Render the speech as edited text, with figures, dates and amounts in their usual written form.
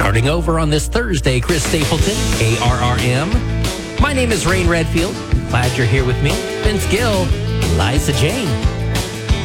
Starting over on this Thursday, Chris Stapleton, KRRM. My name is Rain Redfield. Glad you're here with me. Vince Gill, Liza Jane.